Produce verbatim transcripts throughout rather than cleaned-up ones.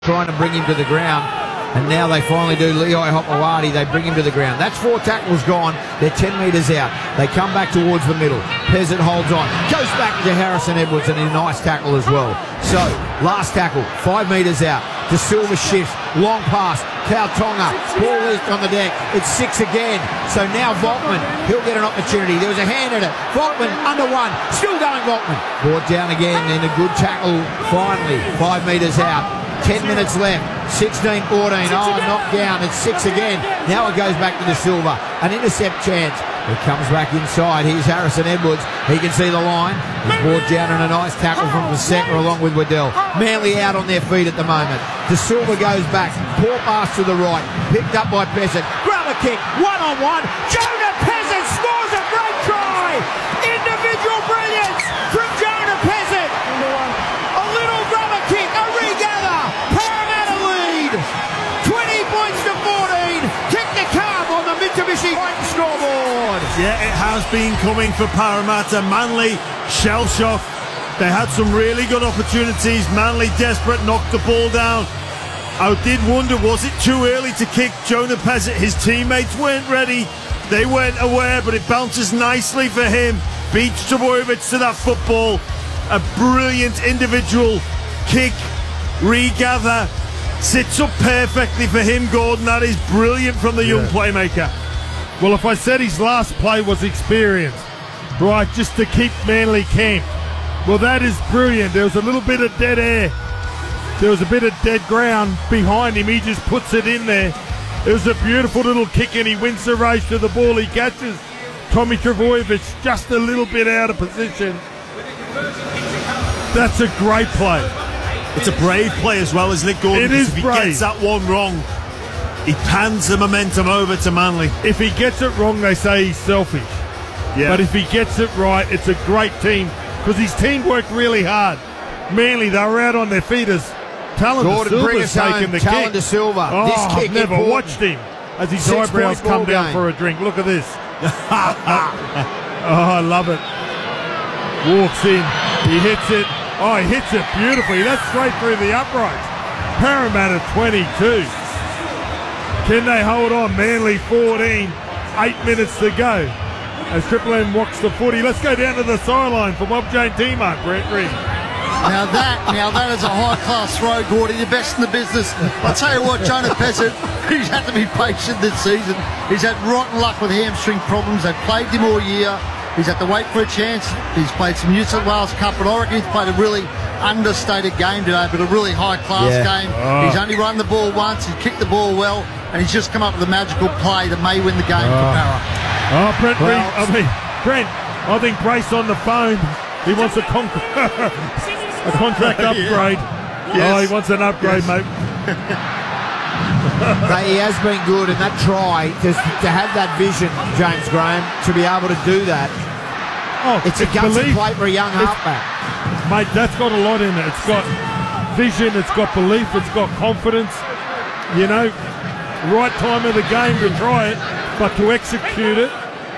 trying to bring him to the ground, and now they finally do. Lehigh Hopewadi, they bring him to the ground. That's four tackles gone. They're ten metres out. They come back towards the middle. Peasant holds on, goes back to Harrison Edwards, and a nice tackle as well. So, last tackle, five metres out. De Silva shifts, long pass, Kautonga, ball is on the deck. It's six again. So now Volkman, he'll get an opportunity. There was a hand in it. Volkman under one, still going Volkman. Brought down again, and a good tackle finally, five metres out. ten minutes left, sixteen fourteen, oh, knocked down, it's six again. Now it goes back to De Silva, an intercept chance. It comes back inside, here's Harrison Edwards, he can see the line. He's brought down in a nice tackle from the centre along with Waddell. Manly out on their feet at the moment. De Silva goes back, poor pass to the right, picked up by Peasant. Grab a kick, one on one, Jonah Peasant scores a great try! Individual brilliance from Jonah Peasant! A little rubber kick, a regather! Parramatta lead! twenty points to fourteen! Kick the carb on the Mitsubishi point scoreboard! Yeah, it has been coming for Parramatta. Manly shell-shocked. They had some really good opportunities. Manly desperate, knocked the ball down. I did wonder, was it too early to kick Jonah Peasant? His teammates weren't ready. They weren't aware, but it bounces nicely for him. Beats Trbojevic to that football. A brilliant individual kick, regather, sits up perfectly for him, Gordon. That is brilliant from the young yeah. playmaker. Well, if I said his last play was experience, right, just to keep Manly camped, well, that is brilliant. There was a little bit of dead air. There was a bit of dead ground behind him. He just puts it in there. It was a beautiful little kick, and he wins the race to the ball. He catches Tommy Trbojevic just a little bit out of position. That's a great play. It's a brave play as well, isn't it, Gordon? It is if he brave. gets that one wrong, he pans the momentum over to Manly. If he gets it wrong, they say he's selfish. Yeah. But if he gets it right, it's a great team, because his team worked really hard. Manly, they were out on their feet as Talon De Silva's taking the Talon kick. De Silva. Oh, this kick I've never important. watched him as his Six eyebrows come down game. for a drink. Look at this. Oh, I love it. Walks in. He hits it. Oh, he hits it beautifully. That's straight through the uprights. Parramatta twenty-two. Can they hold on? Manly fourteen. Eight minutes to go. As Triple M walks the footy. Let's go down to the sideline for Bob Jane T-Mark, Brent Ring. Now that, now that is a high-class throw, Gordy. The best in the business. I'll tell you what, Jonah Peasant, he's had to be patient this season. He's had rotten luck with hamstring problems. They've played him all year. He's had to wait for a chance. He's played some New South Wales Cup, but I reckon he's played a really understated game today, but a really high-class yeah. game. Oh. He's only run the ball once. He's kicked the ball well, and he's just come up with a magical play that may win the game oh. for Para. Oh, Brent well, Ring. I mean, Brent, I think Brace on the phone. He wants a, con a contract upgrade. yeah. yes. Oh, he wants an upgrade, yes. mate. But he has been good, and that try, just to have that vision, James Graham, to be able to do that. Oh, it's, it's a gutsy play for a young halfback. Mate, that's got a lot in it. It's got vision, it's got belief, it's got confidence. You know, right time of the game to try it, but to execute it.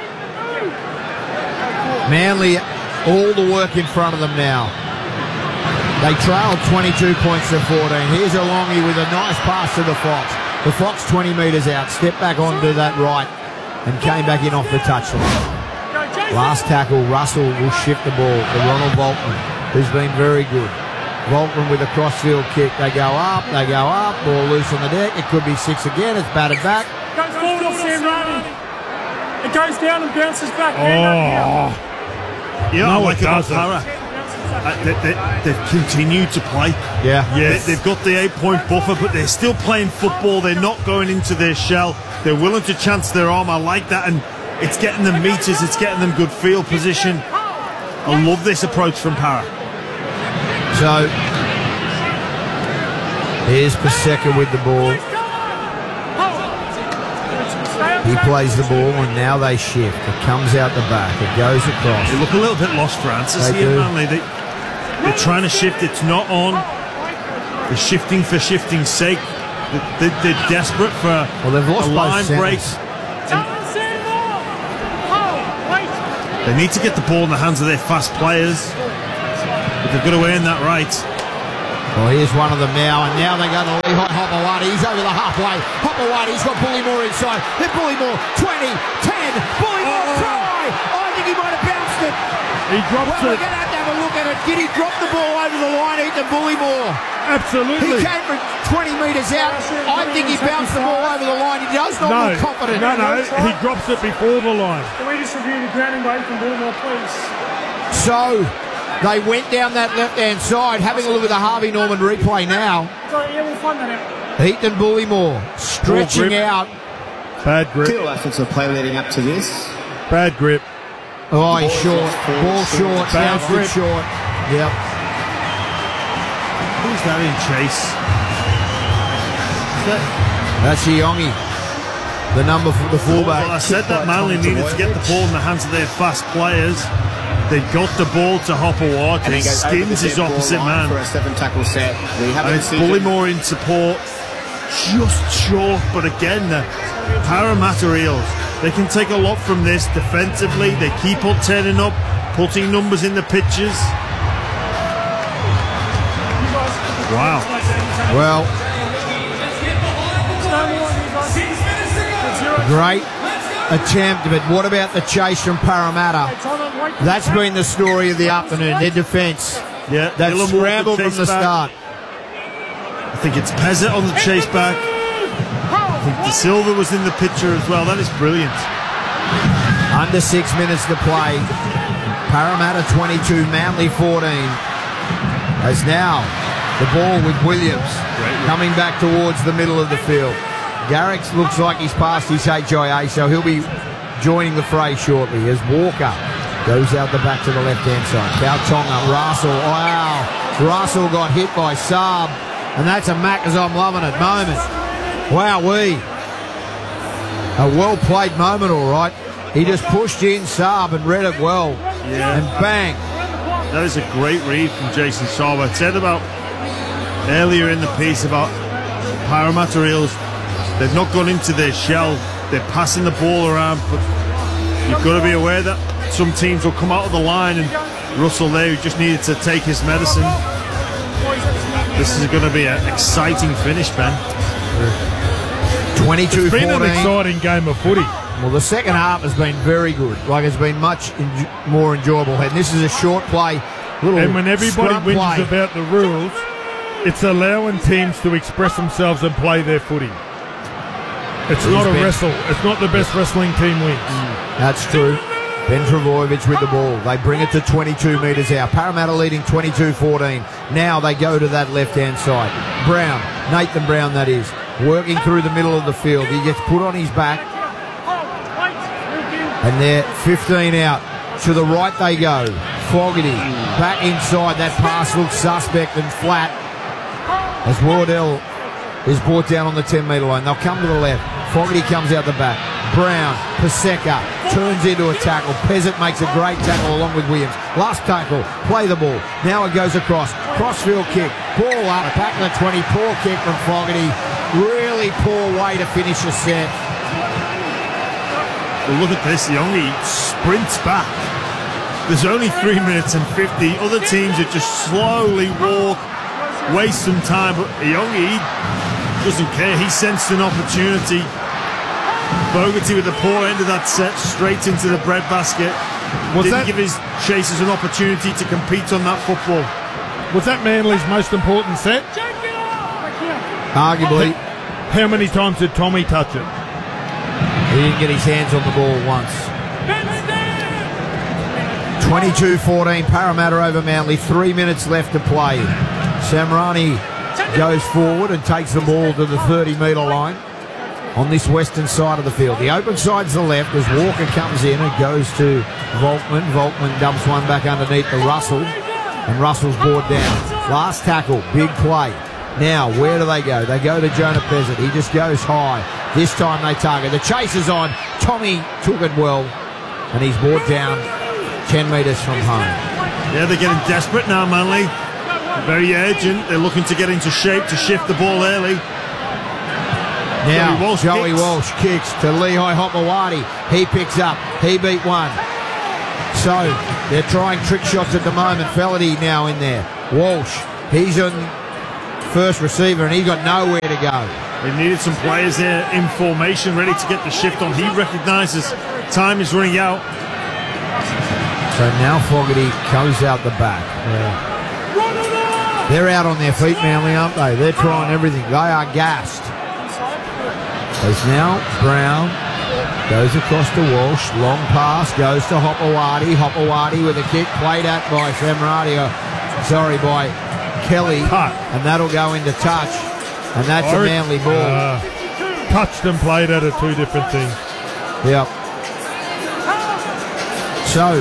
Manly, all the work in front of them now. They trailed twenty-two points to fourteen. Here's Olongi with a nice pass to the Fox. The Fox twenty metres out, stepped back onto that right and came back in off the touchline. Last tackle, Russell will shift the ball to Ronald Volkman, who's been very good. Volkman with a crossfield kick. They go up, they go up, ball loose on the deck. It could be six again. It's batted back. Goes forward off Sam Rowley. It goes down and bounces back. Oh. Yeah, No, I like it about doesn't. Para. Uh, they, they, they've continued to play. Yeah. Yes. They, they've got the eight-point buffer, but they're still playing football. They're not going into their shell. They're willing to chance their arm. I like that, and it's getting them meters. It's getting them good field position. I love this approach from Para. So, here's Paseka with the ball. He plays the ball, and now they shift. It comes out the back. It goes across. They look a little bit lost, Francis. They Here, do. Manly. They, they're trying to shift. It's not on. They're shifting for shifting's sake. They, they, they're desperate for Well, they've lost a both line break. centres. They need to get the ball in the hands of their fast players, but they've got to earn that right. Well, here's one of them now, and now they go to Lehigh Hopewadi. He's over the halfway. Hopewadi's got Bullymore inside. Hit Bullymore, twenty, ten, Bullymore Oh. try! I think he might have bounced it. He drops Well, we're it. going to have to have a look at it. Did he drop the ball over the line, Ethan Bullymore? He Absolutely. came from twenty metres out. I think he bounced the ball over the line. He does not No, look confident. no, no. He drops it before the line. Can we just review the grounding by Ethan Bullymore, please? So they went down that left-hand side. Having a look at the Harvey Norman replay now. Sorry, yeah, we'll find that out. Ethan Bullymore stretching grip. out. Bad grip. Two efforts of play leading up to this. Bad grip. Oh, he's Ball short. just falls Ball short. short. Bad Bounced it grip. short. Yep. Who's that in chase? Is that, That's Iongi, the number for the well, I fullback. said that Manly needed to get the ball in the hands of their fast players. They got the ball to Hopewadi. And he goes over the Skins his dead ball opposite line man. for a seven tackle set. We have And a it's decision. Bullymore in support. Just short, but again, the Parramatta Eels, they can take a lot from this defensively. They keep on turning up, putting numbers in the pictures. Wow. Well, great attempt, but what about the chase from Parramatta? That's been the story of the afternoon. Their defence. Yeah, They've Illamore scrambled the from chase the back. start. I think it's Pezzett on the chase back. I think De Silva was in the picture as well. That is brilliant. Under six minutes to play. Parramatta twenty-two, Manly fourteen. As now the ball with Williams coming back towards the middle of the field. Garrix looks like he's passed his H I A, so he'll be joining the fray shortly as Walker goes out the back to the left-hand side. Kautonga, Russell, wow. Russell got hit by Saab, and that's a Mac as I'm loving it moment. Wow-wee. A well-played moment, all right. He just pushed in Saab and read it well. Yeah. And bang. That is a great read from Jason Saab. I said about earlier in the piece about Parramatta Eels, they've not gone into their shell. They're passing the ball around, but you've got to be aware that some teams will come out of the line, and Russell there, who just needed to take his medicine. This is going to be an exciting finish, Ben. twenty-two It's been an fourteen. exciting game of footy. Well, the second half has been very good. Like, it's been much en- more enjoyable. And this is a short play. Little And when everybody scrum whinges play. about the rules, it's allowing teams to express themselves and play their footy. It's not a been- wrestle. It's not the best wrestling team wins. That's true. Ben Travojevic with the ball. They bring it to twenty-two metres out. Parramatta leading twenty-two fourteen. Now they go to that left-hand side. Brown, Nathan Brown that is, working through the middle of the field. He gets put on his back, and they're fifteen out. To the right they go. Fogarty back inside. That pass looks suspect and flat as Wardell is brought down on the ten metre line. They'll come to the left. Fogarty comes out the back. Brown, Paseka turns into a tackle. Pezzett makes a great tackle along with Williams. Last tackle, play the ball. Now it goes across. Crossfield kick. Ball up, back to the twenty. Poor kick from Fogarty. Really poor way to finish a set. Well, look at this. Iongi sprints back. There's only three minutes and fifty. Other teams are just slowly walk, waste some time. But Iongi doesn't care. He sensed an opportunity. Fogarty with the poor end of that set, straight into the breadbasket. Was Didn't that- give his chasers an opportunity to compete on that football. Was that Manly's most important set? Arguably, How many times did Tommy touch it? he didn't get his hands on the ball once. twenty-two fourteen, Parramatta over Manly. Three minutes left to play. Samrani goes forward and takes the ball to the thirty metre line on this western side of the field. The open side's the left as Walker comes in and goes to Volkman. Volkman dumps one back underneath the Russell, and Russell's brought down. Last tackle, big play. Now, where do they go? They go to Jonah Pezzett. He just goes high. This time they target. The chase is on. Tommy took it well, and he's brought down ten metres from home. Yeah, they're getting desperate now, Manly. Very urgent. They're looking to get into shape to shift the ball early. Now, Joey Walsh Joey kicks. Walsh kicks to Lehigh Hopewadi. He picks up. He beat one. So, they're trying trick shots at the moment. Felity now in there. Walsh, he's on first receiver, and he got nowhere to go. They needed some players there in formation, ready to get the shift on. He recognises time is running out. So now Fogarty goes out the back. Yeah. They're out on their feet, Manly, aren't they? They're trying everything. They are gassed. As now Brown goes across to Walsh. Long pass goes to Hopewadi. Hopewadi with a kick played at by Samrati. uh, Sorry, by Kelly. Cut. And that'll go into touch. And that's a Manly ball. Uh, touched and played at are two different things. Yep. So,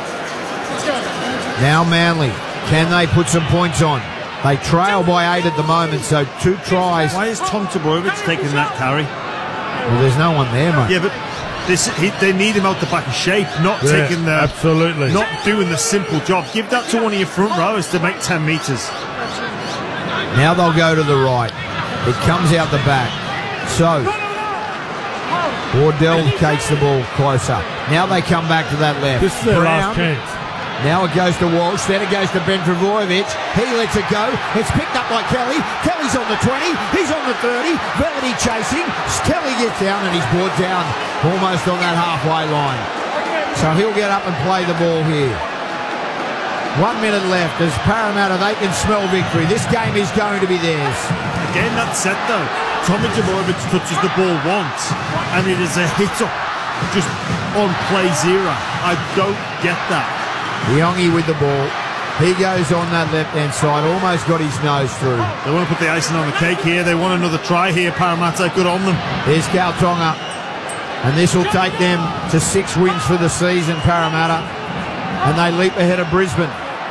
now Manly. Can they put some points on? They trail by eight at the moment, so two tries. Why is Tom Trbojevich taking that carry? Well, there's no one there, mate. Yeah, but this, he, they need him out the back of shape, not Yeah, taking the, absolutely. not doing the simple job. Give that to one of your front rowers to make ten metres. Now they'll go to the right. It comes out the back. So, Wardell takes the ball closer. Now they come back to that left. This is their Brown. last chance. Now it goes to Walsh, then it goes to Ben Trbojevic. He lets it go. It's picked up by Kelly. Kelly's on the twenty. He's on the thirty. Velity chasing. Kelly gets down and he's brought down almost on that halfway line. So he'll get up and play the ball here. One minute left as Parramatta, they can smell victory. This game is going to be theirs. Again, that set though. Tommy Trbojevich touches the ball once and it is a hit up just on play zero. I don't get that. Yongi with the ball. He goes on that left-hand side, almost got his nose through. They want to put the icing on the cake here. They want another try here, Parramatta. Good on them. There's Kautonga. And this will take them to six wins for the season, Parramatta. And they leap ahead of Brisbane.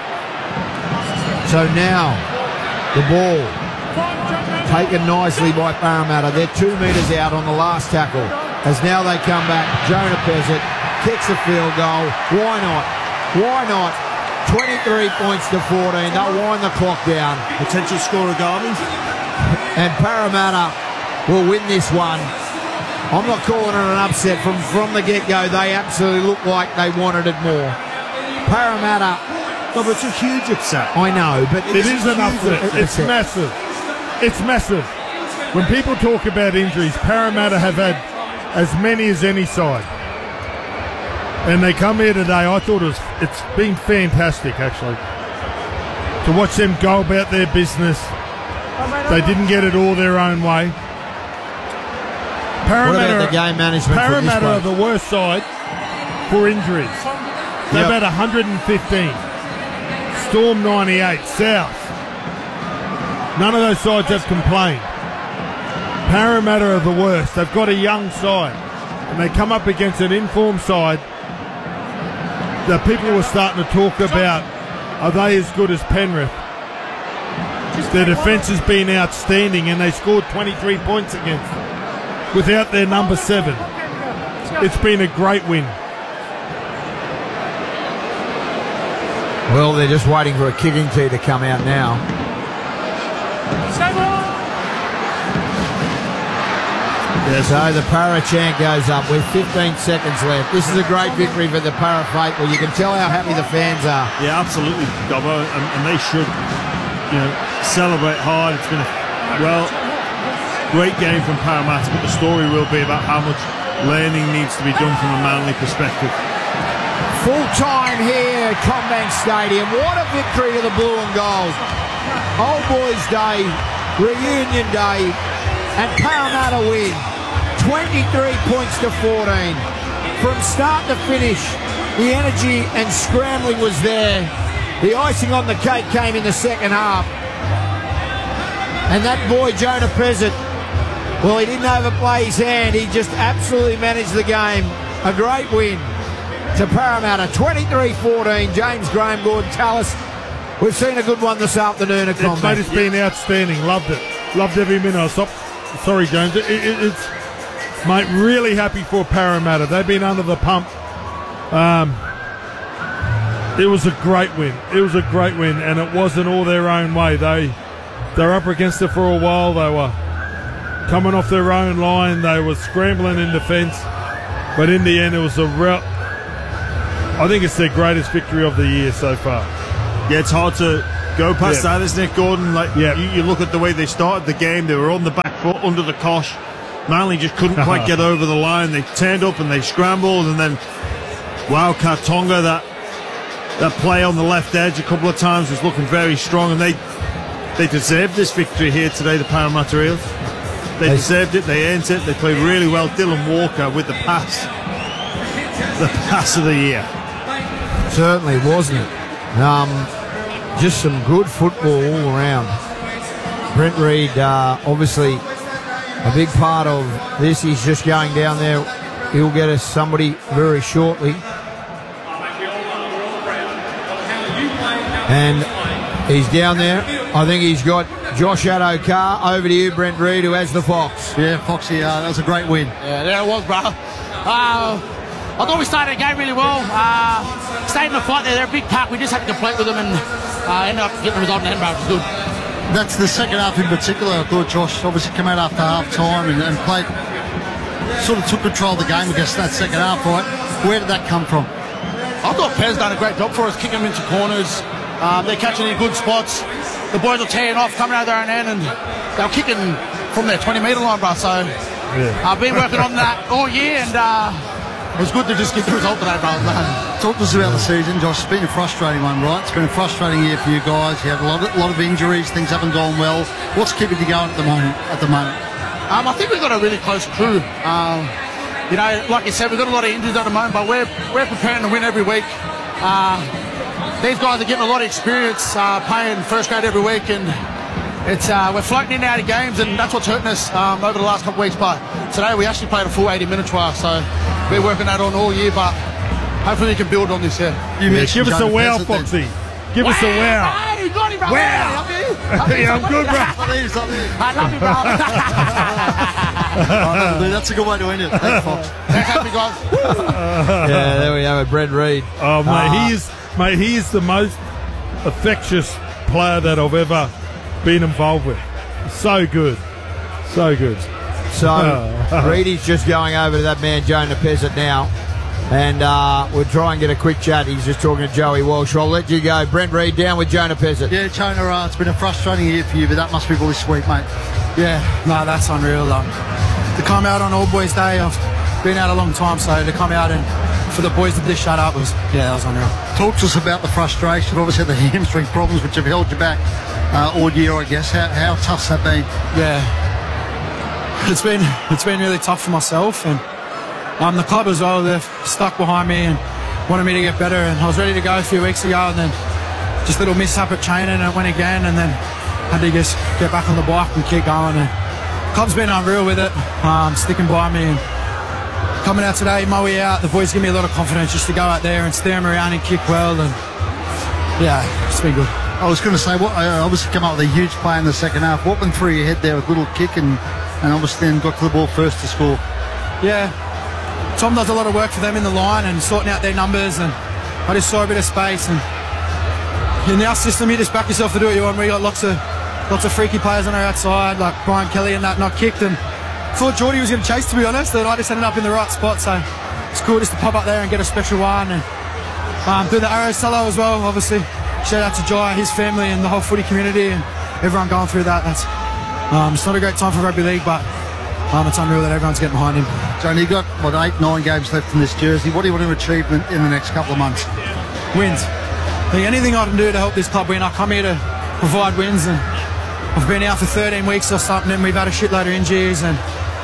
So now, the ball taken nicely by Parramatta. They're two metres out on the last tackle. As now they come back, Jonah Pezzett kicks a field goal. Why not? Why not? twenty-three points to fourteen. They'll wind the clock down. Potential scorer Garvey. And Parramatta will win this one. I'm not calling it an upset. From, from the get-go, they absolutely look like they wanted it more. Parramatta. No, but it's a huge upset. I know, but It is an upset. It's upset. massive. It's massive. When people talk about injuries, Parramatta have had as many as any side. And they come here today, I thought it was, it's been fantastic, actually. To watch them go about their business. They didn't get it all their own way. What about the game management for this Parramatta are one? the worst side for injuries. They've Yep. had one hundred fifteen. Storm ninety-eight. South. None of those sides have complained. Parramatta are the worst. They've got a young side. And they come up against an informed side. The people were starting to talk about, are they as good as Penrith? Their defence has been outstanding and they scored twenty-three points against them without their number seven. It's been a great win. Well, they're just waiting for a kicking tee to come out now. So the Para chant goes up with fifteen seconds left. This is a great victory for the Para faithful. You can tell how happy the fans are. Yeah, absolutely, Gobbo, and, and they should, you know, celebrate hard. It's been a, well, great game from Parramatta, but the story will be about how much learning needs to be done from a Manly perspective. Full time here at Combank Stadium. What a victory to the Blue and Gold. Old Boys Day, Reunion Day, and Parramatta win. twenty-three points to fourteen. From start to finish, the energy and scrambling was there. The icing on the cake came in the second half. And that boy, Jonah Pezzett, well, he didn't overplay his hand. He just absolutely managed the game. A great win to Parramatta, twenty-three fourteen. James Graham, Gordon Tallis. We've seen a good one this afternoon at It's, mate, Combank. it's been outstanding. Loved it. Loved every minute. I stopped. Sorry, James. It, it, it's, mate, really happy for Parramatta. They've been under the pump. Um, it was a great win. It was a great win, and it wasn't all their own way. They they were up against it for a while. They were coming off their own line. They were scrambling in defence, but in the end, it was a real. I think it's their greatest victory of the year so far. Yeah, it's hard to go past Yeah. that, isn't it, Gordon? Like Yeah. you, you look at the way they started the game. They were on the back foot, under the cosh. Manly just couldn't quite get over the line. They turned up and they scrambled, and then Wildcat Tonga, that that play on the left edge a couple of times was looking very strong, and they they deserved this victory here today, the Parramatta Eels. They deserved it, they earned it, they played really well. Dylan Walker with the pass. The pass of the year. Certainly, wasn't it? Um, just some good football all around. Brent Reid, uh, obviously, a big part of this. He's just going down there. He'll get us somebody very shortly. And he's down there. I think he's got Josh Addo-Carr. Over to you, Brent Reid, who has the Fox. Yeah, Foxy, uh, that was a great win. Yeah, there it was, bro. Uh, I thought we started the game really well. Uh, stayed in the fight there. They're a big pack. We just had to complete with them and uh, ended up getting the result in the end, bro. It was good. That's the second half in particular. I thought Josh obviously came out after half time and, and played, sort of took control of the game, I guess, that second half, right? Where did that come from? I thought Pez done a great job for us, kicking them into corners. Um, they're catching in good spots. The boys are tearing off, coming out there and end, and they're kicking from their twenty metre line, bro. So Yeah. I've been working on that all year, and uh, it was good to just get the result today, bro. Talk to us about the season, Josh. It's been a frustrating one, right? It's been a frustrating year for you guys. You have a lot of, lot of injuries. Things haven't gone well. What's keeping you going at the moment? At the moment, Um, I think we've got a really close crew. Um, you know, like you said, we've got a lot of injuries at the moment, but we're we're preparing to win every week. Uh, these guys are getting a lot of experience uh, playing first grade every week, and it's uh, we're floating in and out of games, and that's what's hurting us um, over the last couple of weeks. But today we actually played a full eighty minute trial, so we're working that on all year. But hopefully we can build on this. Yeah. you Yeah, mentioned give us a Jonah wow, Pezzett then. Foxy. Give us a wow. Hey, you got him, bro. Wow. I love you. Yeah, I'm good, bro. I think it's up- I love you, bro. Oh, no, that's a good way to end it. Thanks, Fox. Thanks for having me, guys. Yeah, there we have it, Brent Reid. Oh, mate, Uh, he is, mate, he is the most infectious player that I've ever been involved with. So good. So good. So, Reedy's just going over to that man, Jonah Pezzett, now. And uh, we'll try and get a quick chat. He's just talking to Joey Walsh. I'll let you go. Brent Reid down with Jonah Pezzett. Yeah, Jonah, uh, it's been a frustrating year for you, but that must be really sweet, mate. Yeah, no, that's unreal. Um, to come out on All Boys Day, I've been out a long time, so to come out and for the boys to just shut up was, yeah, that was unreal. Talk to us about the frustration. Obviously, the hamstring problems which have held you back uh, all year, I guess. How, how tough's that been? Yeah, it's been it's been really tough for myself, and um, the club as well. They've stuck behind me and wanted me to get better, and I was ready to go a few weeks ago, and then just a little mishap at training, and it went again, and then had to just get back on the bike and keep going. And club's been unreal with it, um, sticking by me, and coming out today, Moe out, the boys give me a lot of confidence just to go out there and steer them around and kick well, and yeah, it's been good. I was going to say, what, uh, obviously come up with a huge play in the second half. What went through your head there with a little kick and, and obviously then got to the ball first to score? Yeah, Tom does a lot of work for them in the line and sorting out their numbers, and I just saw a bit of space, and in our system you just back yourself to do what you want. We got lots of lots of freaky players on our outside, like Brian Kelly and that, not kicked, and thought Geordie was going to chase, to be honest, and I just ended up in the right spot, so it's cool just to pop up there and get a special one, and um, do the arrow solo as well, obviously. Shout out to Jai, his family, and the whole footy community, and everyone going through that. That's um, it's not a great time for rugby league, but um, it's unreal that everyone's getting behind him. Johnny, you've got, what, eight, nine games left in this jersey. What do you want to achieve in, in the next couple of months? Wins. I think anything I can do to help this club win, I come here to provide wins, and I've been out for thirteen weeks or something, and we've had a shitload of injuries, and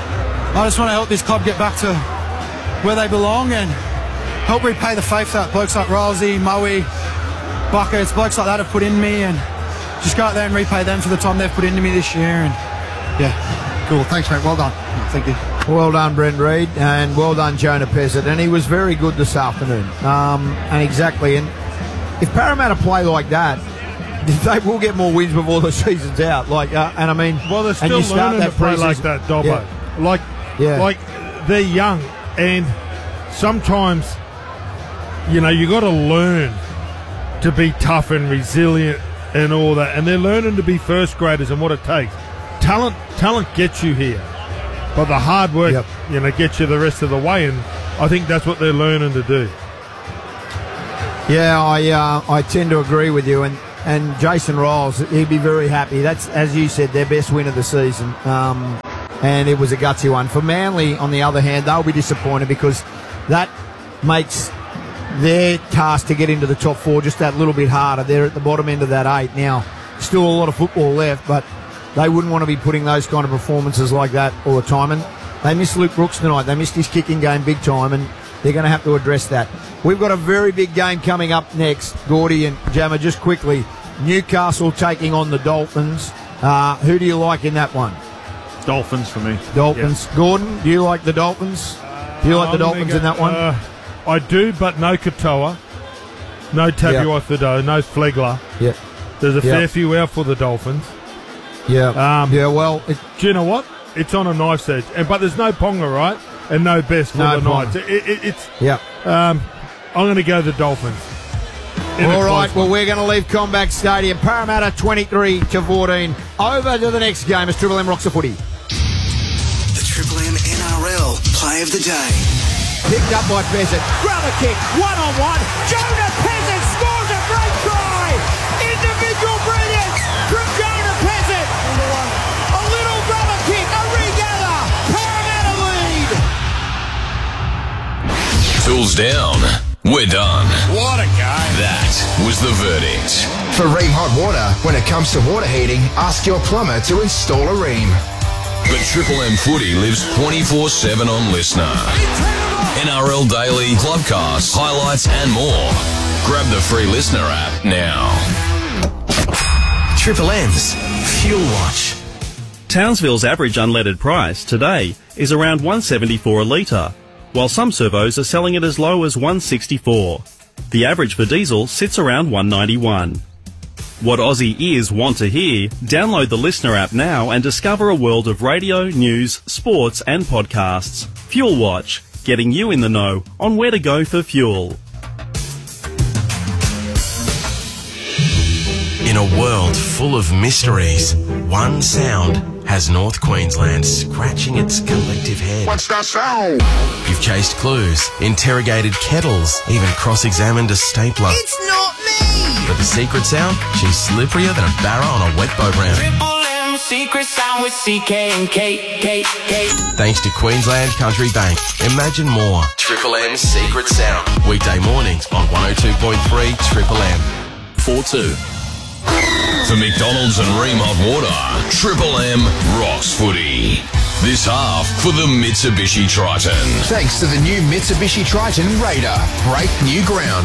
I just want to help this club get back to where they belong and help repay the faith that blokes like Rolsey, Moe, Buckets, blokes like that have put in me, and just go out there and repay them for the time they've put into me this year. And yeah, cool. Thanks, mate. Well done. Thank you. Well done, Brent Reid, and well done, Jonah Pezzett. And he was very good this afternoon. Um, and exactly, and if Parramatta play like that, they will get more wins before the season's out. Like, uh, and I mean, Well, they're and still you start learning that to play like pre-season- that, Dobbo. Yeah. Like, Yeah. like they're young, and sometimes, you know, you got to learn to be tough and resilient and all that. And they're learning to be first graders and what it takes. Talent, talent gets you here, but the hard work, Yep. you know, gets you the rest of the way. And I think that's what they're learning to do. Yeah, I uh, I tend to agree with you, and and Jason Riles, he'd be very happy. That's, as you said, their best win of the season. Um, and it was a gutsy one. For Manly, on the other hand, they'll be disappointed because that makes their task to get into the top four just that little bit harder. They're at the bottom end of that eight. Now, still a lot of football left, but they wouldn't want to be putting those kind of performances like that all the time. And they missed Luke Brooks tonight. They missed his kicking game big time, and they're going to have to address that. We've got a very big game coming up next, Gordy and Jammer. Just quickly, Newcastle taking on the Dolphins. Uh, who do you like in that one? Dolphins for me. Dolphins. Yes. Gordon, do you like the Dolphins? Do you like I'm the Dolphins go, in that one? Uh, I do, but no Katoa, no Tabuai-Fidow, no Flegler. Yeah. There's a Yeah. fair few out for the Dolphins. Yeah. Um, yeah, well... It, do you know what? It's on a knife's edge. And, but there's no Ponga, right? And no Best for No the Ponga. Knights. It, it, it's, yeah. um, I'm going to go the Dolphins. In a All close right, well, one. we're going to leave Combank Stadium. Parramatta twenty-three to fourteen. Over to the next game as Triple M rocks the footy. The Triple M N R L Play of the Day. Picked up by Peasant. Grab a kick. One-on-one. Jonah Peasant scores a great try. Individual brilliance from Jonah Peasant. A little grubber kick. A regather. Parramatta lead. Tools down. We're done. What a game. That was the verdict. For Ream Hot Water, when it comes to water heating, ask your plumber to install a Ream. But Triple M Footy lives twenty-four seven on Listener. N R L Daily, Clubcasts, highlights and more. Grab the free Listener app now. Triple M's Fuel Watch. Townsville's average unleaded price today is around one seventy-four a litre, while some servos are selling it as low as one sixty-four. The average for diesel sits around one ninety-one. What Aussie ears want to hear? Download the Listener app now and discover a world of radio, news, sports and podcasts. Fuel Watch, getting you in the know on where to go for fuel. In a world full of mysteries, one sound has North Queensland scratching its collective head. What's that sound? You've chased clues, interrogated kettles, even cross-examined a stapler. It's not me! But the secret sound? She's slipperier than a barra on a wet boat ramp. Triple M secret sound with C K and K, K, K. Thanks to Queensland Country Bank. Imagine more. Triple M's secret sound. Weekday mornings on one oh two point three Triple M. four two. For McDonald's and Ream Hot Water, Triple M rocks footy. This half for the Mitsubishi Triton. Thanks to the new Mitsubishi Triton Raider. Break new ground.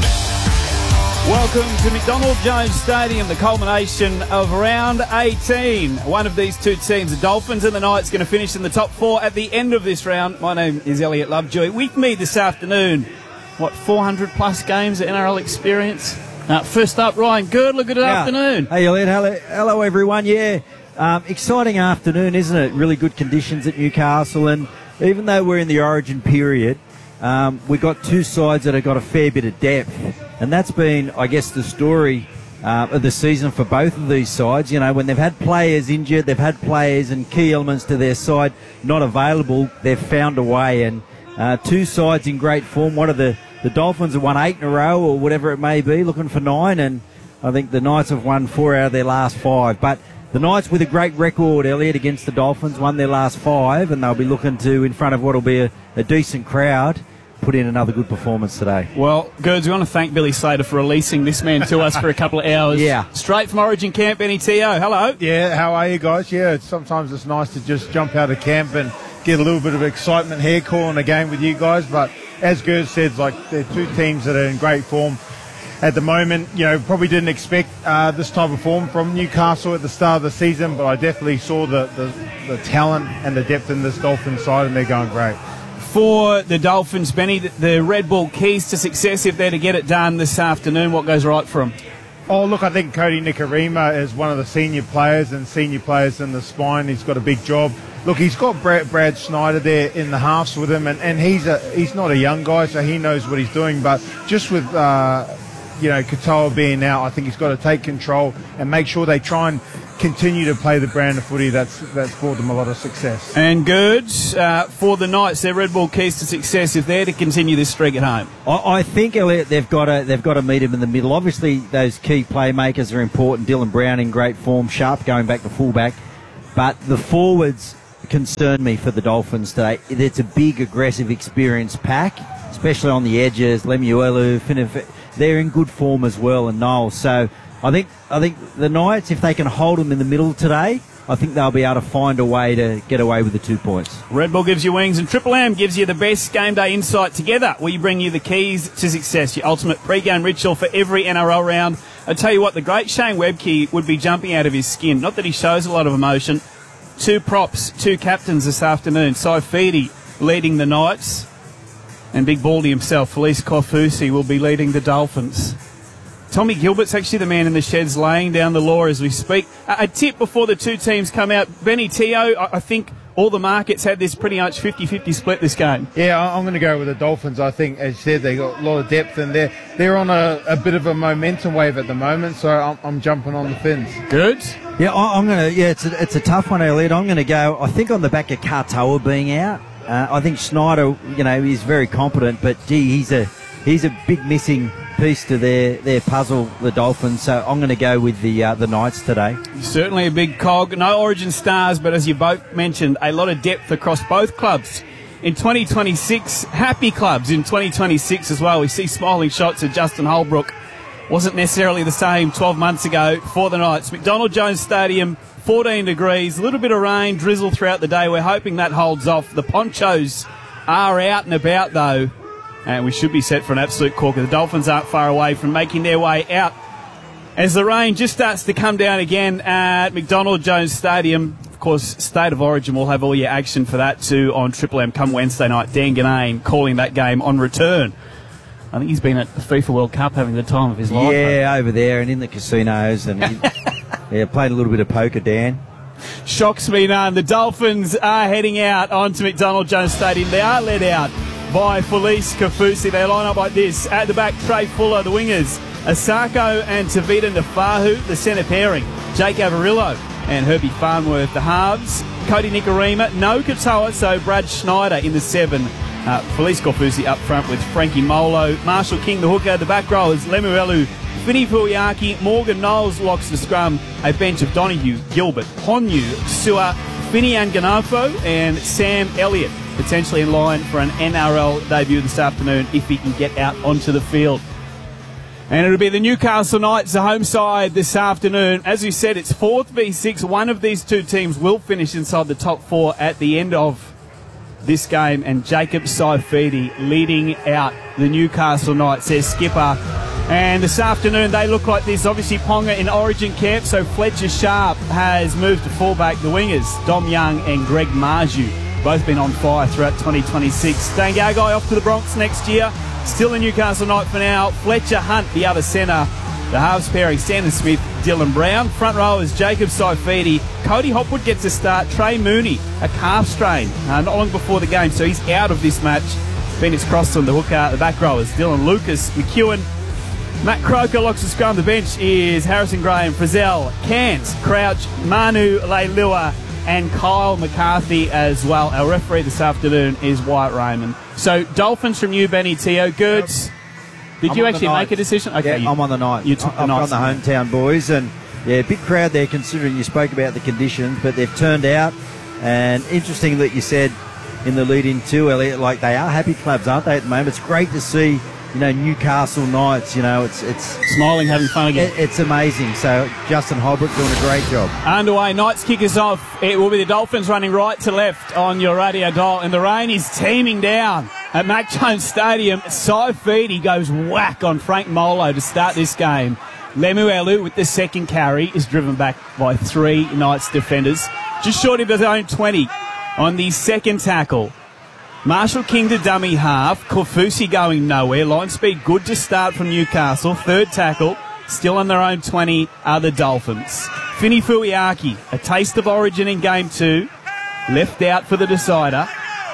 Welcome to McDonald Jones Stadium, the culmination of round eighteen. One of these two teams, the Dolphins and the Knights, going to finish in the top four at the end of this round. My name is Elliot Lovejoy. With me this afternoon, what, four hundred plus games of N R L experience? Uh, first up, Ryan Girdler, good yeah. afternoon. Hey, Elliot. Hello, hello everyone. Yeah, um, exciting afternoon, isn't it? Really good conditions at Newcastle, and even though we're in the origin period, um, we've got two sides that have got a fair bit of depth, and that's been, I guess, the story uh, of the season for both of these sides. You know, when they've had players injured, they've had players and key elements to their side not available, they've found a way, and uh, two sides in great form. One of the The Dolphins have won eight in a row or whatever it may be, looking for nine, and I think the Knights have won four out of their last five. But the Knights with a great record, Elliot, against the Dolphins, won their last five, and they'll be looking to, in front of what will be a, a decent crowd, put in another good performance today. Well, Gerds, we want to thank Billy Slater for releasing this man to us for a couple of hours. Yeah. Straight from Origin Camp, Benny T O. Hello. Yeah, how are you guys? Yeah, it's, sometimes it's nice to just jump out of camp and get a little bit of excitement here calling a game with you guys, but as Gerds said, like, they're two teams that are in great form at the moment. You know, probably didn't expect uh, this type of form from Newcastle at the start of the season, but I definitely saw the, the, the talent and the depth in this Dolphins side, and they're going great. For the Dolphins, Benny, the Red Bull keys to success, if they're to get it done this afternoon, what goes right for them? Oh, look, I think Cody Nikarima is one of the senior players and senior players in the spine. He's got a big job. Look, he's got Brad, Brad Schneider there in the halves with him, and, and he's a, he's not a young guy, so he knows what he's doing. But just with uh, you know, Katoa being out, I think he's got to take control and make sure they try and continue to play the brand of footy that's that's brought them a lot of success. And good uh, for the Knights, their Red Bull keys to success if they're to continue this streak at home. I, I think, Elliot, they've got to they've got to meet him in the middle. Obviously, those key playmakers are important. Dylan Brown in great form, Sharp going back to fullback, but the forwards concern me for the Dolphins today. It's a big, aggressive, experienced pack, especially on the edges. Lemuelu, Finif, they're in good form as well, and Knowles. So I think I think the Knights, if they can hold them in the middle today, I think they'll be able to find a way to get away with the two points. Red Bull gives you wings and Triple M gives you the best game day insight. Together we bring you the keys to success, your ultimate pre-game ritual for every N R L round. I tell you what, the great Shane Webke would be jumping out of his skin. Not that he shows a lot of emotion. Two props, two captains this afternoon. Saifidi leading the Knights, and Big Baldy himself, Felice Kofusi, will be leading the Dolphins. Tommy Gilbert's actually the man in the sheds laying down the law as we speak. A, a tip before the two teams come out. Benny Teo, I, I think all the markets had this pretty much fifty-fifty split this game. Yeah, I'm going to go with the Dolphins. I think, as you said, they got a lot of depth and they're, they're on a, a bit of a momentum wave at the moment, so I'm, I'm jumping on the Finns. Good. Yeah, I, I'm going to, yeah, it's a, it's a tough one, Elliot. I'm going to go, I think, on the back of Katoa being out. Uh, I think Schneider, you know, is very competent, but gee, he's a he's a big missing piece to their, their puzzle, the Dolphins. So I'm going to go with the uh, the Knights today. Certainly a big cog. No Origin stars, but as you both mentioned, a lot of depth across both clubs. In twenty twenty-six, happy clubs in twenty twenty-six as well. We see smiling shots of Justin Holbrook. Wasn't necessarily the same twelve months ago for the Knights. McDonald Jones Stadium, fourteen degrees, a little bit of rain, drizzle throughout the day. We're hoping that holds off. The ponchos are out and about, though, and we should be set for an absolute corker. The Dolphins aren't far away from making their way out as the rain just starts to come down again at McDonald Jones Stadium. Of course, State of Origin will have all your action for that too on Triple M come Wednesday night. Dan Ganane calling that game on return. I think he's been at the FIFA World Cup having the time of his life. Yeah, over there and in the casinos, and he, yeah, played a little bit of poker, Dan. Shocks me none. The Dolphins are heading out onto McDonald Jones Stadium. They are led out by Felice Kofusi. They line up like this. At the back, Trey Fuller, the wingers. Asako and Tavita Nafahu, the centre pairing. Jake Avarillo and Herbie Farnworth, the halves. Cody Nikorima, no Katoa, so Brad Schneider in the seven. Uh, Felice Kofusi up front with Frankie Molo. Marshall King, the hooker. The back rowers, Lemuelu, Fini Fuiaki, Morgan Knowles locks the scrum. A bench of Donahue, Gilbert, Honyu, Sua, Fini Anganafo and Sam Elliott, potentially in line for an N R L debut this afternoon if he can get out onto the field. And it'll be the Newcastle Knights, the home side this afternoon. As we said, it's fourth v six. One of these two teams will finish inside the top four at the end of this game, and Jacob Saifidi leading out the Newcastle Knights, their skipper. And this afternoon they look like this. Obviously Ponga in Origin camp, so Fletcher Sharp has moved to fullback. The wingers, Dom Young and Greg Marju, both been on fire throughout twenty twenty-six. Dane Gagai off to the Bronx next year. Still a Newcastle Knight for now. Fletcher Hunt, the other centre. The halves pairing, Sandon Smith, Dylan Brown. Front rowers, Jacob Saifidi. Cody Hopwood gets a start. Trey Mooney, a calf strain, uh, not long before the game, so he's out of this match. Phoenix Crossan, the hooker. The back rowers, Dylan Lucas, McEwen. Matt Croker locks the scrum. The bench is Harrison Graham, Frizzell, Cant, Crouch, Manu Leilua, and Kyle McCarthy as well. Our referee this afternoon is Wyatt Raymond. So Dolphins from you, Benny Teo. Goods. Did I'm you actually make a Knights. decision? Okay, yeah, you, I'm on the night. You took the I'm Knights. on the hometown boys, and yeah, big crowd there considering you spoke about the conditions, but they've turned out. And interesting that you said in the lead-in too, Elliot, like they are happy clubs, aren't they, at the moment? It's great to see, you know, Newcastle Knights, you know, it's it's smiling, having fun again. It, it's amazing. So Justin Holbrook doing a great job. Underway, Knights kick us off. It will be the Dolphins running right to left on your radio dial, and the rain is teeming down at Mac Jones Stadium. Saifidi goes whack on Frank Molo to start this game. Lemuelu with the second carry is driven back by three Knights defenders, just short of his own twenty on the second tackle. Marshall King to dummy half. Kofusi going nowhere. Line speed good to start from Newcastle. Third tackle, still on their own twenty, are the Dolphins. Fini Fuiaki, a taste of Origin in game two. Left out for the decider.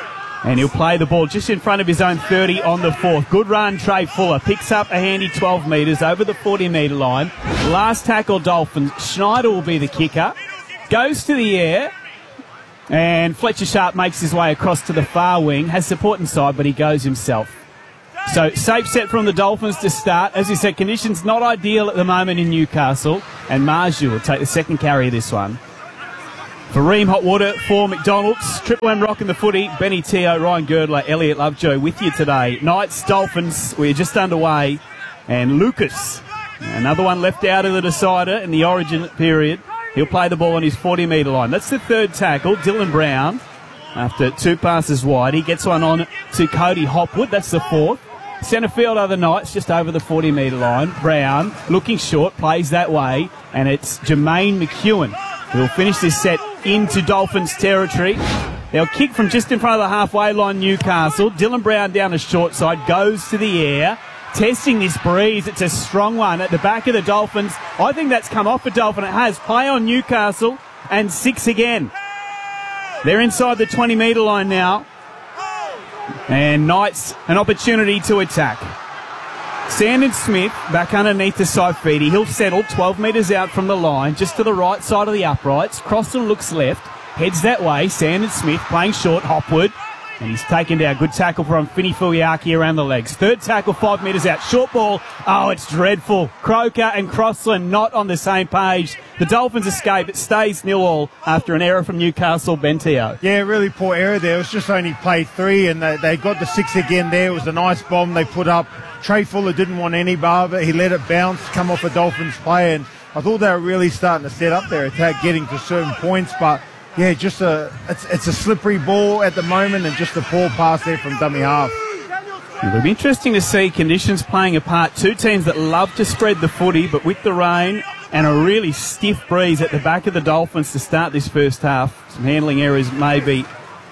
And he'll play the ball just in front of his own thirty on the fourth. Good run, Trey Fuller. Picks up a handy twelve metres over the forty metre line. Last tackle, Dolphins. Schneider will be the kicker. Goes to the air. And Fletcher Sharp makes his way across to the far wing. Has support inside, but he goes himself. So, safe set from the Dolphins to start. As you said, conditions not ideal at the moment in Newcastle. And Marju will take the second carry of this one. For Ream Hotwater, for McDonald's, Triple M rocking the footy, Benny Teo, Ryan Girdler, Elliot Lovejoy with you today. Knights, Dolphins, we're just underway. And Lucas, another one left out of the decider in the origin period. He'll play the ball on his forty metre line. That's the third tackle. Dylan Brown, after two passes wide, he gets one on to Cody Hopwood. That's the fourth. Centre field are the Knights, just over the forty metre line. Brown, looking short, plays that way. And it's Jermaine McEwen who'll finish this set into Dolphins territory. They'll kick from just in front of the halfway line, Newcastle. Dylan Brown down the short side, goes to the air. Testing this breeze. It's a strong one at the back of the Dolphins. I think that's come off a Dolphin. It has. Play on Newcastle and six again. They're inside the twenty metre line now. And Knights an opportunity to attack. Sandon Smith back underneath the Saifidi. He'll settle twelve metres out from the line, just to the right side of the uprights. Crossan looks left, heads that way. Sandon Smith playing short, Hopwood. And he's taken down. Good tackle from Finny Fuiaki around the legs. Third tackle, five metres out. Short ball. Oh, it's dreadful. Croker and Crossland not on the same page. The Dolphins escape. It stays nil all after an error from Newcastle, Benteo. Yeah, really poor error there. It was just only played three, and they, they got the six again there. It was a nice bomb they put up. Trey Fuller didn't want any bar of it. He let it bounce, come off a Dolphins play, and I thought they were really starting to set up their attack, getting to certain points, but yeah, just a it's, it's a slippery ball at the moment, and just a poor pass there from dummy half. It'll be interesting to see conditions playing a part. Two teams that love to spread the footy, but with the rain and a really stiff breeze at the back of the Dolphins to start this first half, some handling errors maybe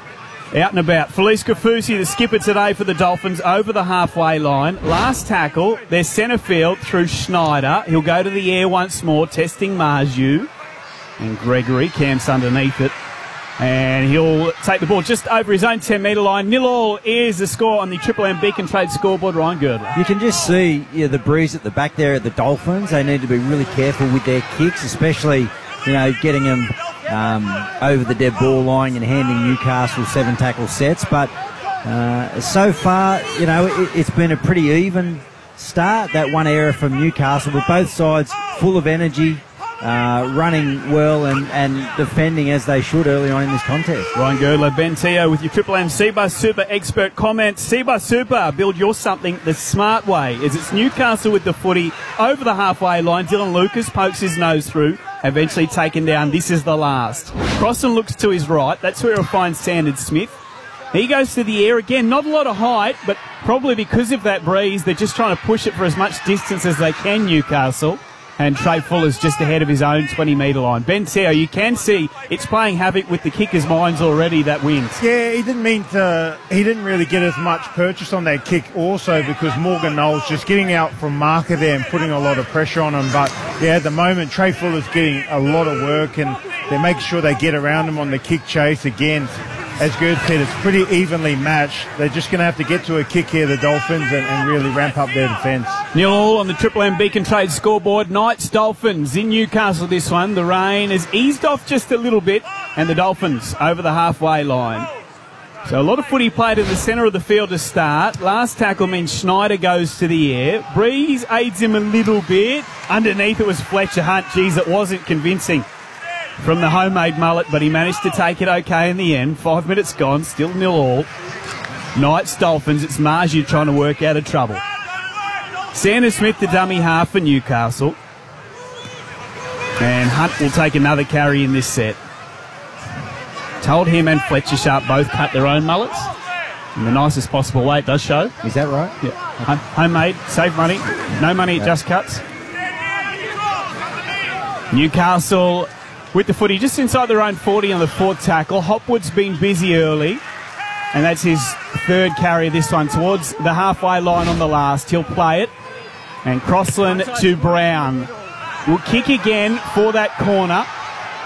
out and about. Felice Kafusi, the skipper today for the Dolphins, over the halfway line. Last tackle, their centre field through Schneider. He'll go to the air once more, testing Marju. And Gregory camps underneath it. And he'll take the ball just over his own ten metre line. Nil all is the score on the Triple M Beacon Trade scoreboard. Ryan Girdler. You can just see yeah, the breeze at the back there at the Dolphins. They need to be really careful with their kicks, especially you know getting them um, over the dead ball line and handing Newcastle seven tackle sets. But uh, so far, you know, it, it's been a pretty even start. That one error from Newcastle, with both sides full of energy. Uh, running well and, and defending as they should early on in this contest. Ryan Girdler, Ben Teo with your Triple M Seabus Super expert comments. Seabus Super, build your something the smart way. As it's Newcastle with the footy over the halfway line. Dylan Lucas pokes his nose through, eventually taken down. This is the last. Crossan looks to his right. That's where he'll find Sandon Smith. He goes to the air again. Not a lot of height, but probably because of that breeze, they're just trying to push it for as much distance as they can, Newcastle. And Trey Fuller's just ahead of his own twenty metre line. Ben Teo, you can see it's playing havoc with the kickers' minds already, that wins. Yeah, he didn't mean to, he didn't really get as much purchase on that kick also because Morgan Knowles just getting out from marker there and putting a lot of pressure on him. But yeah, at the moment, Trey Fuller's getting a lot of work and they're making sure they get around him on the kick chase again. As Gerd said, it's pretty evenly matched. They're just going to have to get to a kick here, the Dolphins, and, and really ramp up their defence. Nil all on the Triple M Beacon Trade scoreboard. Knights, Dolphins in Newcastle this one. The rain has eased off just a little bit, and the Dolphins over the halfway line. So a lot of footy played in the centre of the field to start. Last tackle means Schneider goes to the air. Breeze aids him a little bit. Underneath it was Fletcher Hunt. Geez, it wasn't convincing from the homemade mullet, but he managed to take it okay in the end. Five minutes gone, still nil all. Knights, Dolphins, it's Marju trying to work out of trouble. Sanders Smith, the dummy half for Newcastle. And Hunt will take another carry in this set. Told him and Fletcher Sharp both cut their own mullets in the nicest possible way, it does show. Is that right? Yeah. Home- homemade, save money, no money at Just Cuts. Newcastle with the footy just inside their own forty on the fourth tackle. Hopwood's been busy early, and that's his third carry of this one towards the halfway line on the last. He'll play it, and Crossland to Brown. Will kick again for that corner.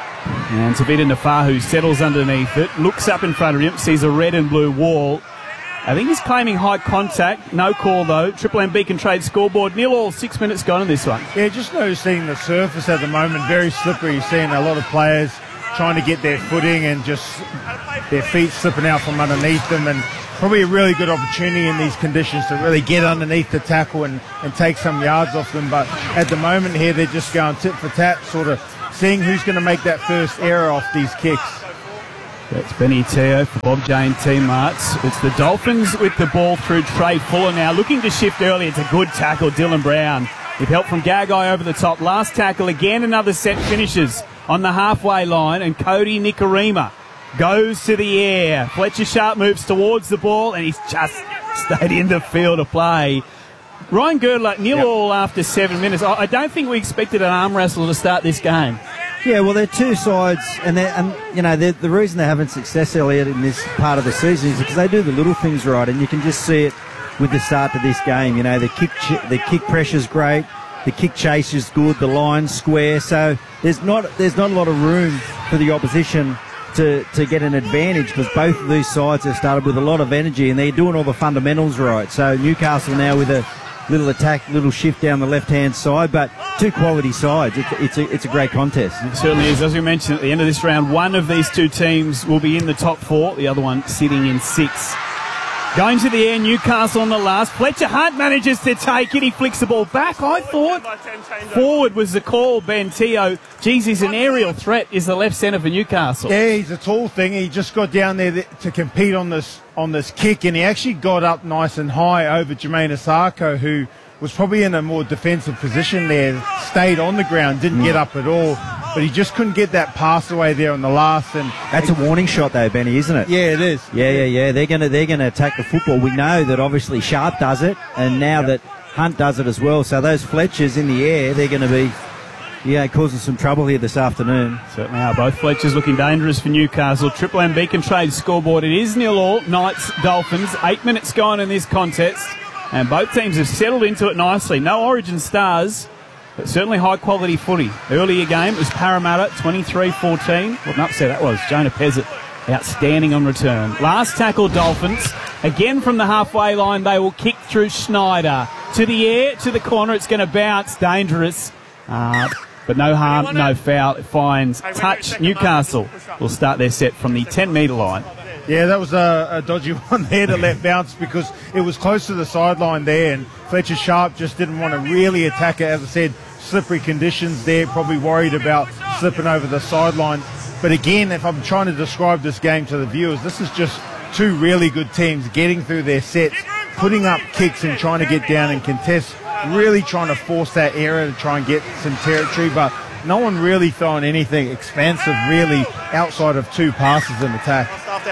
And Tavita Nafahu settles underneath it, looks up in front of him, sees a red and blue wall. I think he's claiming high contact. No call, though. Triple M Beacon Trade scoreboard. Nil all, six minutes gone in this one. Yeah, just noticing the surface at the moment, very slippery. Seeing a lot of players trying to get their footing and just their feet slipping out from underneath them, and probably a really good opportunity in these conditions to really get underneath the tackle and, and take some yards off them. But at the moment here, they're just going tit for tat, sort of seeing who's going to make that first error off these kicks. That's Benny Teo for Bob Jane teammates. It's the Dolphins with the ball through Trey Fuller now, looking to shift early. It's a good tackle, Dylan Brown, with help from Gagai over the top. Last tackle, again another set finishes on the halfway line, and Cody Nikarima goes to the air. Fletcher Sharp moves towards the ball, and he's just stayed in the field of play. Ryan Girdler, nil yep. all after seven minutes. I don't think we expected an arm wrestle to start this game. Yeah, well, they're two sides, and, and you know, the reason they're having success, Elliot, in this part of the season is because they do the little things right, and you can just see it with the start to this game. You know, the kick, the kick pressure's great, the kick chase is good, the line's square, so there's not there's not a lot of room for the opposition to, to get an advantage, because both of these sides have started with a lot of energy, and they're doing all the fundamentals right. So Newcastle now with a little attack, little shift down the left-hand side, but two quality sides. It's, it's, a, it's a great contest. It certainly is. As we mentioned at the end of this round, one of these two teams will be in the top four, the other one sitting in six. Going to the air, Newcastle on the last. Fletcher Hunt manages to take it. He flicks the ball back. I thought forward was the call, Ben Teo. Geez, he's an aerial threat, is the left centre for Newcastle. Yeah, he's a tall thing. He just got down there to compete on this on this kick, and he actually got up nice and high over Jermaine Asako, who was probably in a more defensive position there, stayed on the ground, didn't mm. get up at all, but he just couldn't get that pass away there on the last. And that's a warning shot, though, Benny, isn't it? Yeah, it is. Yeah, yeah, yeah. They're gonna they're gonna attack the football. We know that obviously Sharp does it, and now yep. that Hunt does it as well. So those Fletchers in the air, they're going to be, yeah, causing some trouble here this afternoon. Certainly are. Both Fletchers looking dangerous for Newcastle. Triple M Beacon Trade scoreboard. It is nil all. Knights Dolphins. Eight minutes gone in this contest. And both teams have settled into it nicely. No Origin stars, but certainly high-quality footy. Earlier game, it was Parramatta, twenty-three fourteen. What an upset that was. Jonah Pezzett, outstanding on return. Last tackle, Dolphins. Again from the halfway line, they will kick through Schneider. To the air, to the corner, it's going to bounce. Dangerous. Uh, but no harm, no foul. It finds touch. Newcastle will start their set from the ten-metre line. Yeah, that was a, a dodgy one there to let bounce, because it was close to the sideline there, and Fletcher Sharp just didn't want to really attack it. As I said, slippery conditions there, probably worried about slipping over the sideline. But again, if I'm trying to describe this game to the viewers, this is just two really good teams getting through their sets, putting up kicks and trying to get down and contest, really trying to force that error to try and get some territory, but no one really throwing anything expansive really outside of two passes in attack.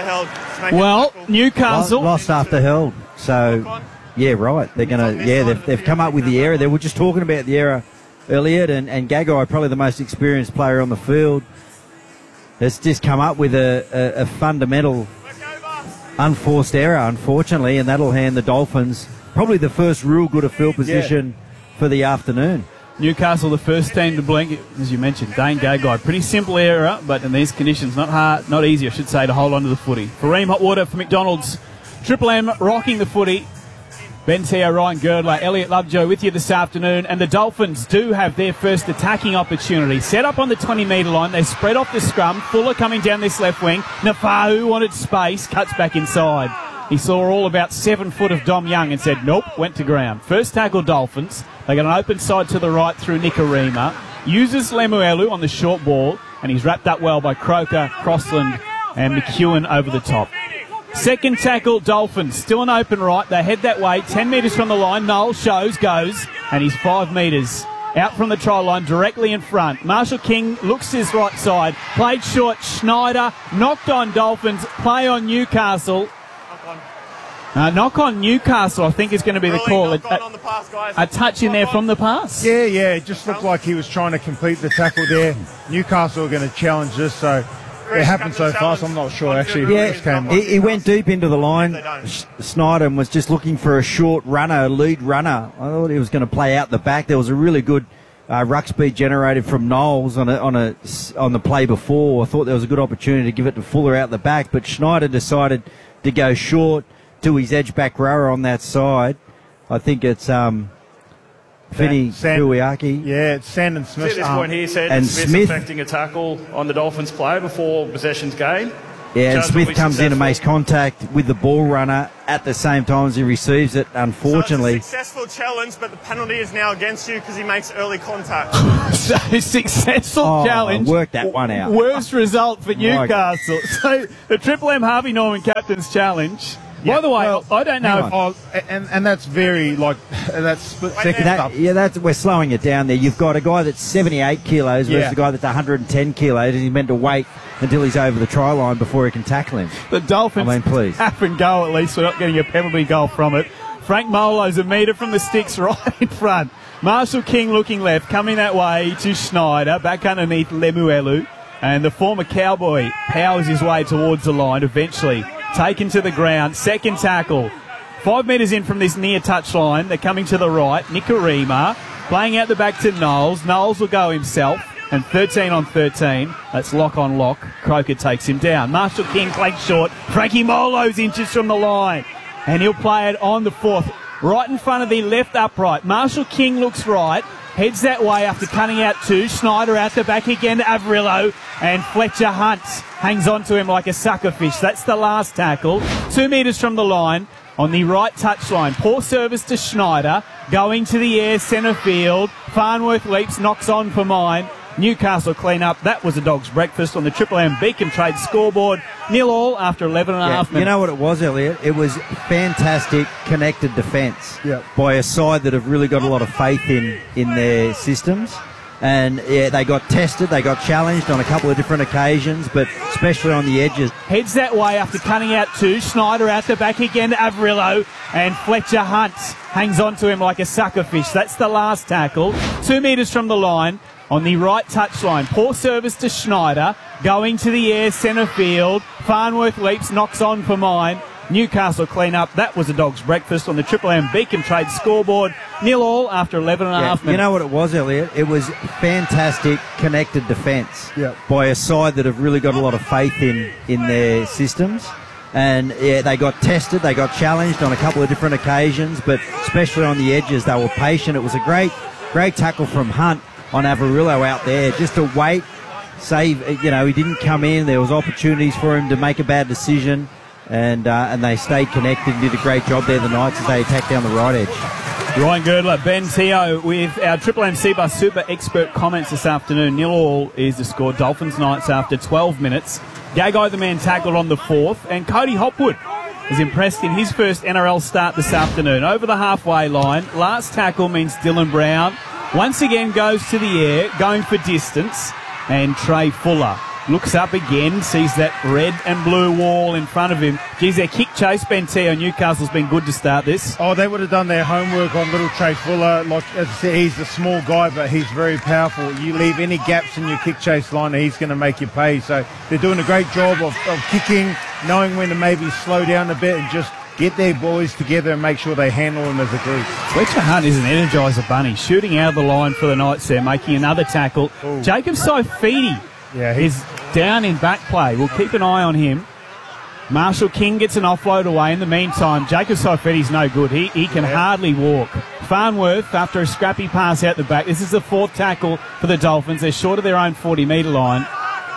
Well, Newcastle lost after held. So, yeah, right. They're going to, yeah, they've, they've come up with the error. They were just talking about the error earlier, and, and Gagai, probably the most experienced player on the field, has just come up with a, a, a fundamental unforced error, unfortunately, and that'll hand the Dolphins probably the first real good of field position yeah. for the afternoon. Newcastle, the first team to blink, as you mentioned, Dane Gagai. Pretty simple error, but in these conditions, not hard, not easy, I should say, to hold on to the footy. Fareem Hotwater for McDonald's. Triple M rocking the footy. Ben Teo, Ryan Girdler, Elliot Lovejoy with you this afternoon. And the Dolphins do have their first attacking opportunity. Set up on the twenty-metre line. They spread off the scrum. Fuller coming down this left wing. Nafahu wanted space, cuts back inside. He saw all about seven foot of Dom Young and said, nope, went to ground. First tackle, Dolphins. They got an open side to the right through Nikarima. Uses Lemuelu on the short ball, and he's wrapped up well by Croker, Crossland, and McEwen over the top. Second tackle, Dolphins. Still an open right. They head that way. Ten metres from the line. Noel shows, goes, and he's five metres out from the try line, directly in front. Marshall King looks his right side. Played short. Schneider knocked on Dolphins. Play on Newcastle. Uh, knock on Newcastle, I think, is going to be the call. A, a, a touch in there from the pass. Yeah, yeah. It just looked like he was trying to complete the tackle there. Newcastle are going to challenge this, so it happened so fast. I'm not sure actually. Yeah, this came he, he went deep into the line. Snyder was just looking for a short runner, a lead runner. I thought he was going to play out the back. There was a really good uh, ruck speed generated from Knowles on a, on a on the play before. I thought there was a good opportunity to give it to Fuller out the back, but Schneider decided to go short to his edge back rower on that side. I think it's um, Finney Fuiaki. Yeah, it's Sandon Smith. See this um, point here, said and Smith, Smith affecting a tackle on the Dolphins player before possession's gained. Yeah, and Judge Smith will be comes in and successful. makes contact with the ball runner at the same time as he receives it, unfortunately. Successful challenge, but the penalty is now against you because he makes early contact. So, successful Oh, challenge. work that one out. Worst result for My Newcastle. So, the Triple M Harvey Norman captain's challenge. By the way, well, I don't know hang if... on. Oh, and, and that's very, like, that's split second That- stuff. yeah, that's we're slowing it down there. You've got a guy that's seventy-eight kilos versus Yeah. a guy that's one hundred ten kilos, and he's meant to wait until he's over the try line before he can tackle him. The Dolphins I mean, please. have and go at least. We're not getting a penalty goal from it. Frank Molo's a metre from the sticks right in front. Marshall King looking left, coming that way to Schneider, back underneath Lemuelu. And the former Cowboy powers his way towards the line, eventually taken to the ground. Second tackle. Five metres in from this near touchline. They're coming to the right. Nikarima playing out the back to Knowles. Knowles will go himself. And thirteen on thirteen. That's lock on lock. Croker takes him down. Marshall King played short. Frankie Molo's inches from the line. And he'll play it on the fourth. Right in front of the left upright. Marshall King looks right. Heads that way after cutting out two. Schneider out the back again to Averillo. And Fletcher Hunt hangs on to him like a sucker fish. That's the last tackle. Two metres from the line on the right touchline. Poor service to Schneider. Going to the air, centre field. Farnworth leaps, knocks on for mine. Newcastle clean up. That was a dog's breakfast on the Triple M Beacon Trade scoreboard. Nil all after eleven and a Yeah, half minutes. you know what it was, Elliot? It was fantastic connected defence by a side that have really got a lot of faith in, in their systems. And yeah, they got tested, they got challenged on a couple of different occasions, but especially on the edges. Heads that way after cutting out two. Schneider out the back again to Averillo. And Fletcher Hunt hangs on to him like a sucker fish. That's the last tackle. Two metres from the line on the right touchline. Poor service to Schneider. Going to the air, centre field. Farnworth leaps, knocks on for mine. Newcastle clean up. That was a dog's breakfast on the Triple M Beacon Trade scoreboard. Nil all after eleven and a Yeah, half minutes. you know what it was, Elliot? It was fantastic connected defence by a side that have really got a lot of faith in, in their systems. And yeah, they got tested, they got challenged on a couple of different occasions, but especially on the edges, they were patient. It was a great, great tackle from Hunt on Averillo out there, just to wait, save. You know, he didn't come in. There was opportunities for him to make a bad decision, and uh, and they stayed connected and did a great job there the Knights as they attacked down the right edge. Ryan Girdler, Ben Teo with our Triple M C-Bus Super Expert comments this afternoon. Nil all is the score. Dolphins Knights after twelve minutes. Gagai the man tackled on the fourth, and Cody Hopwood is impressed in his first N R L start this afternoon. Over the halfway line, last tackle means Dylan Brown once again goes to the air, going for distance, and Trey Fuller looks up again, sees that red and blue wall in front of him. Geez, their kick chase, Ben Teo, Newcastle's been good to start this. Oh, they would have done their homework on little Trey Fuller. Like as I said, he's a small guy, but he's very powerful. You leave any gaps in your kick chase line, he's going to make you pay. So they're doing a great job of, of kicking, knowing when to maybe slow down a bit and just get their boys together and make sure they handle them as a group. Fletcher Hunt is an energizer bunny, shooting out of the line for the Knights there, making another tackle. Ooh. Jacob Saifidi yeah, is down in back play. We'll keep an eye on him. Marshall King gets an offload away. In the meantime, Jacob Saifidi's no good. He he can yeah. hardly walk. Farnworth, after a scrappy pass out the back. This is the fourth tackle for the Dolphins. They're short of their own forty-metre line.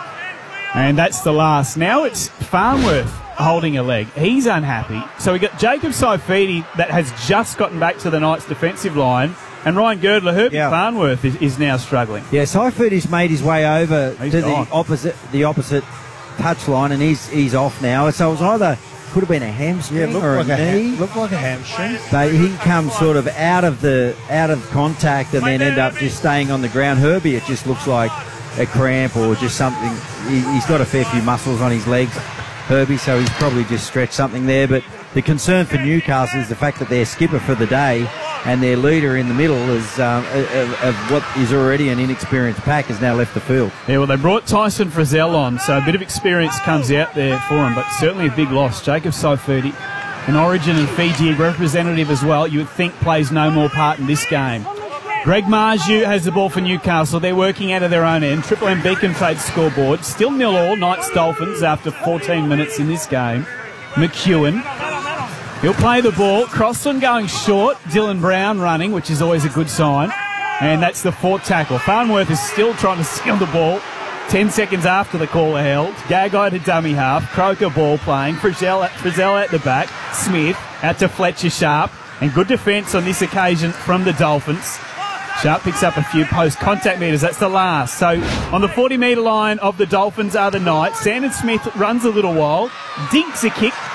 And that's the last. Now it's Farnworth holding a leg. He's unhappy. So we got Jacob Saifidi that has just gotten back to the Knights' defensive line. And Ryan Girdler, Herbie yeah. Farnworth is, is now struggling. Yeah, Saifidi's made his way over he's to gone. the opposite the opposite touchline, and he's he's off now. So it was either could have been a hamstring yeah, or a like knee. A ha- looked like a hamstring. But he comes sort of out of the out of contact and then end up just staying on the ground. Herbie, it just looks like a cramp or just something. He, he's got a fair few muscles on his legs, Herbie, so he's probably just stretched something there. But the concern for Newcastle is the fact that their skipper for the day and their leader in the middle is um, of, of what is already an inexperienced pack has now left the field. Yeah, well, they brought Tyson Frizzell on, so a bit of experience comes out there for him, but certainly a big loss. Jacob Saifidi, an Origin and Fiji representative as well, you would think plays no more part in this game. Greg Marju has the ball for Newcastle. They're working out of their own end. Triple M Beacon Trade scoreboard. Still nil all, Knights Dolphins after fourteen minutes in this game. McEwen. He'll play the ball. Crossland going short. Dylan Brown running, which is always a good sign. And that's the fourth tackle. Farnworth is still trying to steal the ball. Ten seconds after the call are held. Gagai to dummy half. Croker ball playing. Frizzell at, Frizzell at the back. Smith out to Fletcher Sharp. And good defence on this occasion from the Dolphins. Sharp picks up a few post-contact metres. That's the last. So on the forty-metre line of the Dolphins are the Knights. Sandon Smith runs a little while, dinks a kick